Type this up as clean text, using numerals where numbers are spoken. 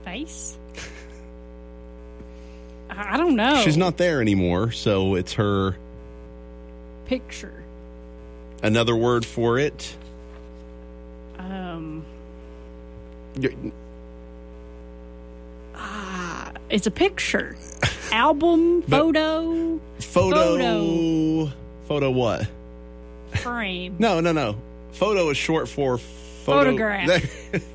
Face? I don't know. She's not there anymore, so it's her... Picture. Another word for it? It's a picture. Album, photo. Photo what? Frame. No. Photo is short for Photograph.